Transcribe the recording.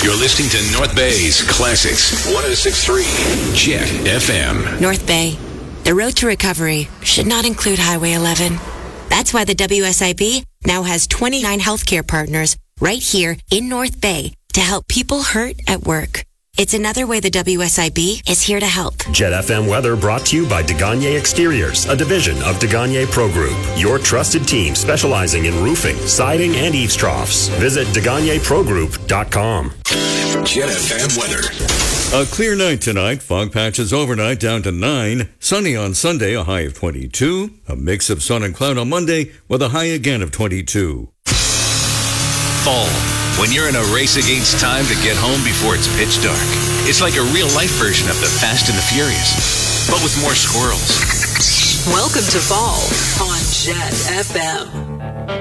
You're listening to North Bay's Classics 106.3 Jet FM. North Bay. The road to recovery should not include Highway 11. That's why the WSIB now has 29 healthcare partners right here in North Bay to help people hurt at work. It's another way the WSIB is here to help. Jet FM weather brought to you by DeGagne Exteriors, a division of DeGagne Pro Group. Your trusted team specializing in roofing, siding, and eaves troughs. Visit DeGagneProGroup.com. Jet FM weather. A clear night tonight. Fog patches overnight down to 9. Sunny on Sunday, a high of 22. A mix of sun and cloud on Monday with a high again of 22. Fall. When you're in a race against time to get home before it's pitch dark. It's like a real-life version of the Fast and the Furious, but with more squirrels. Welcome to fall on Jet FM.